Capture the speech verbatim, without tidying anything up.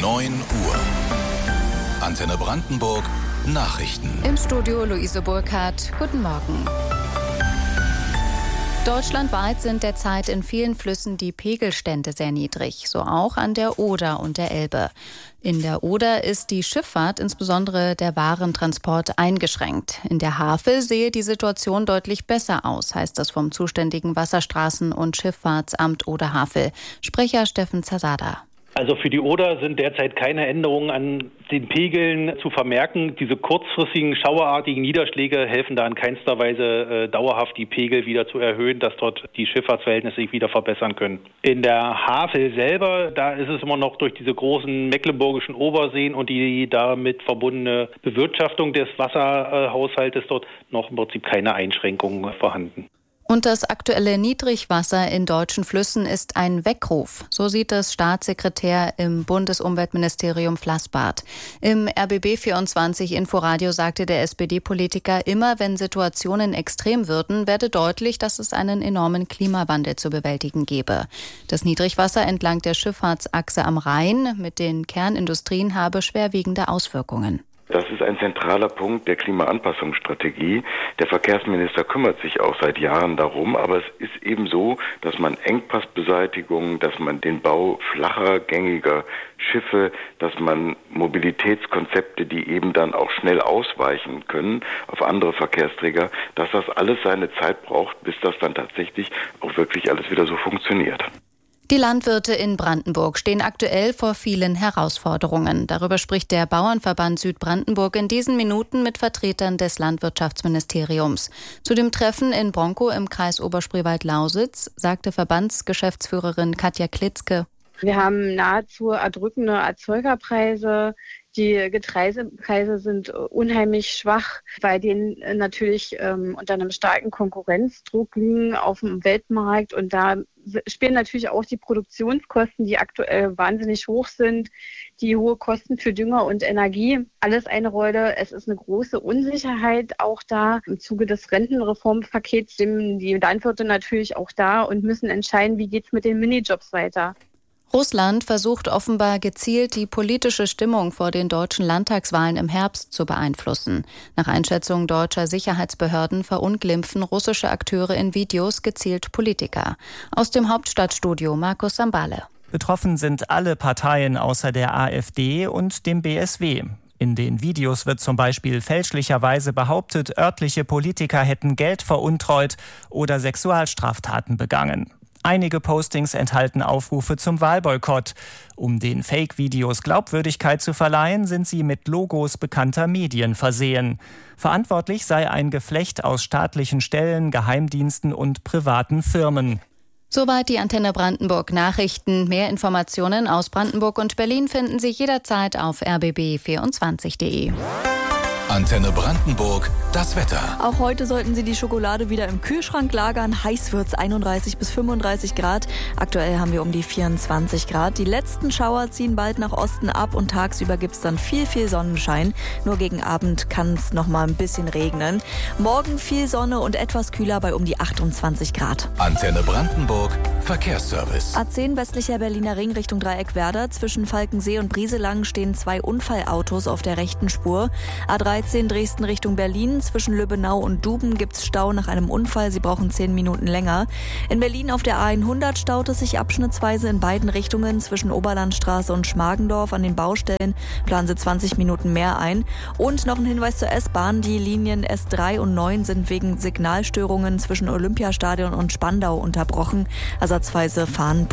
neun Uhr. Antenne Brandenburg Nachrichten. Im Studio Luise Burkhardt. Guten Morgen. Deutschlandweit sind derzeit in vielen Flüssen die Pegelstände sehr niedrig, so auch an der Oder und der Elbe. In der Oder ist die Schifffahrt, insbesondere der Warentransport, eingeschränkt. In der Havel sehe die Situation deutlich besser aus, heißt das vom zuständigen Wasserstraßen- und Schifffahrtsamt Oder-Havel. Sprecher Steffen Zasada. Also für die Oder sind derzeit keine Änderungen an den Pegeln zu vermerken. Diese kurzfristigen schauerartigen Niederschläge helfen da in keinster Weise äh, dauerhaft die Pegel wieder zu erhöhen, dass dort die Schifffahrtsverhältnisse sich wieder verbessern können. In der Havel selber, da ist es immer noch durch diese großen mecklenburgischen Oberseen und die damit verbundene Bewirtschaftung des Wasserhaushaltes dort noch im Prinzip keine Einschränkungen vorhanden. Und das aktuelle Niedrigwasser in deutschen Flüssen ist ein Weckruf. So sieht es Staatssekretär im Bundesumweltministerium Flassbart. Im R B B vierundzwanzig Inforadio sagte der S P D-Politiker, immer wenn Situationen extrem würden, werde deutlich, dass es einen enormen Klimawandel zu bewältigen gebe. Das Niedrigwasser entlang der Schifffahrtsachse am Rhein mit den Kernindustrien habe schwerwiegende Auswirkungen. Das ist ein zentraler Punkt der Klimaanpassungsstrategie. Der Verkehrsminister kümmert sich auch seit Jahren darum, aber es ist eben so, dass man Engpassbeseitigung, dass man den Bau flacher, gängiger Schiffe, dass man Mobilitätskonzepte, die eben dann auch schnell ausweichen können auf andere Verkehrsträger, dass das alles seine Zeit braucht, bis das dann tatsächlich auch wirklich alles wieder so funktioniert. Die Landwirte in Brandenburg stehen aktuell vor vielen Herausforderungen. Darüber spricht der Bauernverband Südbrandenburg in diesen Minuten mit Vertretern des Landwirtschaftsministeriums. Zu dem Treffen in Bronkow im Kreis Oberspreewald-Lausitz sagte Verbandsgeschäftsführerin Katja Klitzke: Wir haben nahezu erdrückende Erzeugerpreise. Die Getreidepreise sind unheimlich schwach, weil die natürlich ähm, unter einem starken Konkurrenzdruck liegen auf dem Weltmarkt. Und da spielen natürlich auch die Produktionskosten, die aktuell wahnsinnig hoch sind, die hohe Kosten für Dünger und Energie, alles eine Rolle. Es ist eine große Unsicherheit auch da. Im Zuge des Rentenreformpakets sind die Landwirte natürlich auch da und müssen entscheiden, wie geht's mit den Minijobs weiter. Russland versucht offenbar gezielt, die politische Stimmung vor den deutschen Landtagswahlen im Herbst zu beeinflussen. Nach Einschätzung deutscher Sicherheitsbehörden verunglimpfen russische Akteure in Videos gezielt Politiker. Aus dem Hauptstadtstudio Markus Sambale. Betroffen sind alle Parteien außer der AfD und dem B S W. In den Videos wird zum Beispiel fälschlicherweise behauptet, örtliche Politiker hätten Geld veruntreut oder Sexualstraftaten begangen. Einige Postings enthalten Aufrufe zum Wahlboykott. Um den Fake-Videos Glaubwürdigkeit zu verleihen, sind sie mit Logos bekannter Medien versehen. Verantwortlich sei ein Geflecht aus staatlichen Stellen, Geheimdiensten und privaten Firmen. Soweit die Antenne Brandenburg Nachrichten. Mehr Informationen aus Brandenburg und Berlin finden Sie jederzeit auf r b b vierundzwanzig punkt de. Antenne Brandenburg, das Wetter. Auch heute sollten Sie die Schokolade wieder im Kühlschrank lagern. Heiß wird's, einunddreißig bis fünfunddreißig Grad. Aktuell haben wir um die vierundzwanzig Grad. Die letzten Schauer ziehen bald nach Osten ab und tagsüber gibt's dann viel, viel Sonnenschein. Nur gegen Abend kann es noch mal ein bisschen regnen. Morgen viel Sonne und etwas kühler bei um die achtundzwanzig Grad. Antenne Brandenburg, Verkehrsservice. A zehn westlicher Berliner Ring Richtung Dreieck-Werder. Zwischen Falkensee und Brieselang stehen zwei Unfallautos auf der rechten Spur. A dreizehn Dresden Richtung Berlin. Zwischen Lübbenau und Duben gibt's Stau nach einem Unfall. Sie brauchen zehn Minuten länger. In Berlin auf der A hundert staut es sich abschnittsweise in beiden Richtungen. Zwischen Oberlandstraße und Schmargendorf an den Baustellen planen Sie zwanzig Minuten mehr ein. Und noch ein Hinweis zur S-Bahn. Die Linien S drei und neun sind wegen Signalstörungen zwischen Olympiastadion und Spandau unterbrochen. Ersatzweise fahren